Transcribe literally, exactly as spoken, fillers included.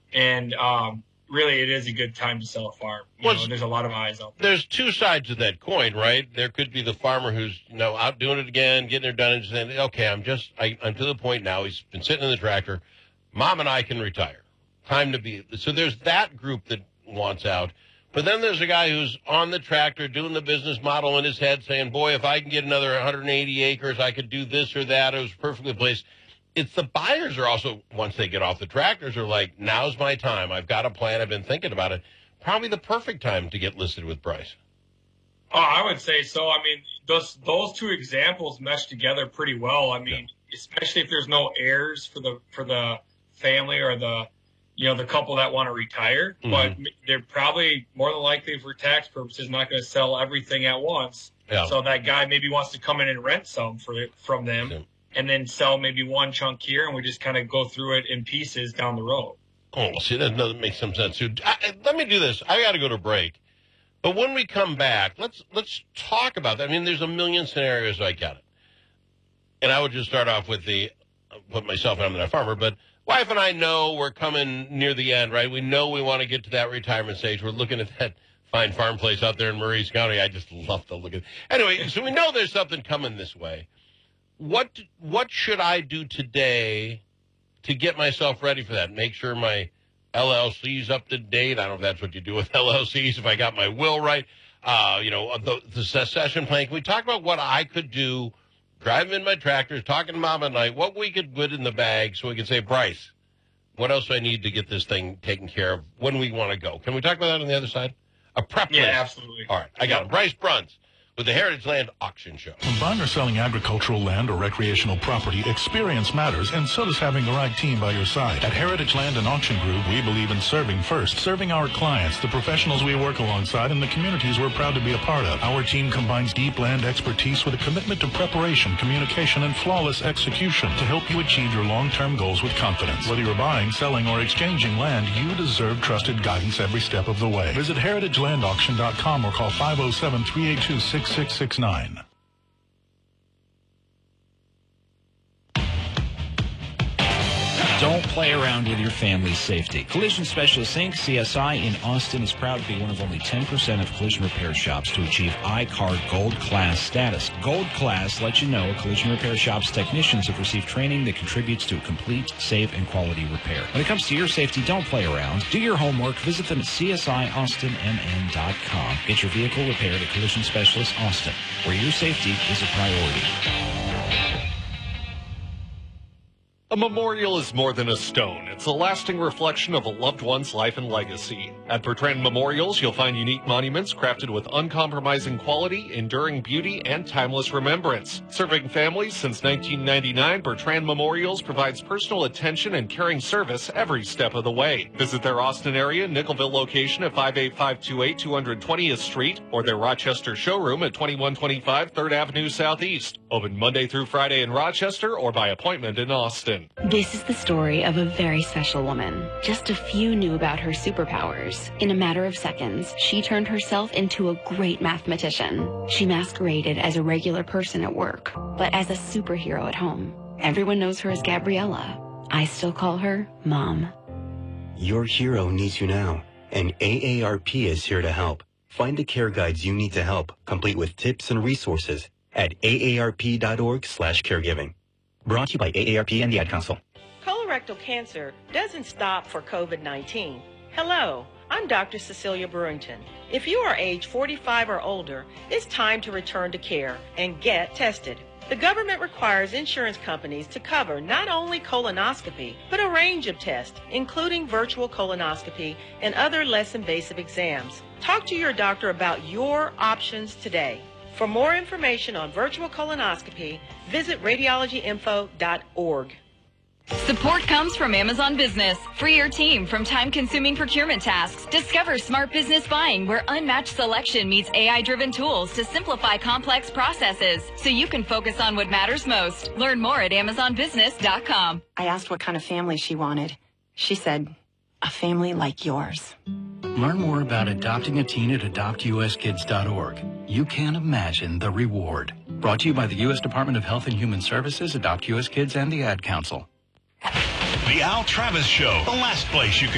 And um, really, it is a good time to sell a farm. You Well, know, there's a lot of eyes out there. There's two sides of that coin, right? There could be the farmer who's, you know, out doing it again, getting it done, and saying, okay, I'm just, I, I'm to the point now. He's been sitting in the tractor. Mom and I can retire. Time to be. So there's that group that wants out. But then there's a guy who's on the tractor doing the business model in his head saying, boy, if I can get another one hundred eighty acres, I could do this or that. It was perfectly placed. It's the buyers are also, once they get off the tractors, are like, now's my time. I've got a plan. I've been thinking about it. Probably the perfect time to get listed with Bryce. Oh, I would say so. I mean, those those two examples mesh together pretty well. I mean, yeah. Especially if there's no heirs for the for the family or the, you know, the couple that want to retire. Mm-hmm. But they're probably more than likely for tax purposes not going to sell everything at once. Yeah. So that guy maybe wants to come in and rent some for from them. Yeah. And then sell maybe one chunk here, and we just kind of go through it in pieces down the road. Oh, see, that doesn't make some sense. Too. I, let me do this. I got to go to break. But when we come back, let's let's talk about that. I mean, there's a million scenarios. I get it. And I would just start off with the, put myself, I'm not a farmer, but wife and I know we're coming near the end, right? We know we want to get to that retirement stage. We're looking at that fine farm place out there in Maurice County. I just love to look at it. Anyway, so we know there's something coming this way. What what should I do today to get myself ready for that? Make sure my L L C's up to date. I don't know if that's what you do with L L Cs. If I got my will right, uh, you know, the, the succession plan. Can we talk about what I could do, driving in my tractors, talking to Mom at night, what we could put in the bag so we can say, Bryce, what else do I need to get this thing taken care of when we want to go? Can we talk about that on the other side? A prep Yeah, list. absolutely. All right, I got him. Bryce Bruns with the Heritage Land Auction Show. When buying or selling agricultural land or recreational property, experience matters, and so does having the right team by your side. At Heritage Land and Auction Group, we believe in serving first, serving our clients, the professionals we work alongside, and the communities we're proud to be a part of. Our team combines deep land expertise with a commitment to preparation, communication, and flawless execution to help you achieve your long-term goals with confidence. Whether you're buying, selling, or exchanging land, you deserve trusted guidance every step of the way. Visit heritage land auction dot com or call five oh seven, three eight two, six six six nine. Don't play around with your family's safety. Collision Specialist Incorporated, C S I, in Austin is proud to be one of only ten percent of collision repair shops to achieve I C A R D Gold Class status. Gold Class lets you know a collision repair shop's technicians have received training that contributes to a complete, safe, and quality repair. When it comes to your safety, don't play around. Do your homework. Visit them at C S I Austin M N dot com. Get your vehicle repaired at Collision Specialist Austin, where your safety is a priority. A memorial is more than a stone. It's a lasting reflection of a loved one's life and legacy. At Bertrand Memorials, you'll find unique monuments crafted with uncompromising quality, enduring beauty, and timeless remembrance. Serving families since nineteen ninety-nine, Bertrand Memorials provides personal attention and caring service every step of the way. Visit their Austin area Nickelville location at five eight five two eight, two hundred twentieth Street or their Rochester showroom at twenty-one twenty-five third Avenue Southeast. Open Monday through Friday in Rochester or by appointment in Austin. This is the story of a very special woman. Just a few knew about her superpowers. In a matter of seconds, she turned herself into a great mathematician. She masqueraded as a regular person at work, but as a superhero at home. Everyone knows her as Gabriella. I still call her Mom. Your hero needs you now, and A A R P is here to help. Find the care guides you need to help, complete with tips and resources at A A R P dot org slash caregiving. Brought to you by A A R P and the Ad Council. Colorectal cancer doesn't stop for COVID nineteen. Hello, I'm Doctor Cecilia Brewington. If you are age forty-five or older, it's time to return to care and get tested. The government requires insurance companies to cover not only colonoscopy, but a range of tests, including virtual colonoscopy and other less invasive exams. Talk to your doctor about your options today. For more information on virtual colonoscopy, visit radiology info dot org. Support comes from Amazon Business. Free your team from time-consuming procurement tasks. Discover smart business buying where unmatched selection meets A I-driven tools to simplify complex processes so you can focus on what matters most. Learn more at amazon business dot com. I asked what kind of family she wanted. She said, a family like yours. Learn more about adopting a teen at adopt U S kids dot org. You can't imagine the reward. Brought to you by the U S Department of Health and Human Services, Adopt U S Kids, and the Ad Council. The Al Travis Show, the last place you can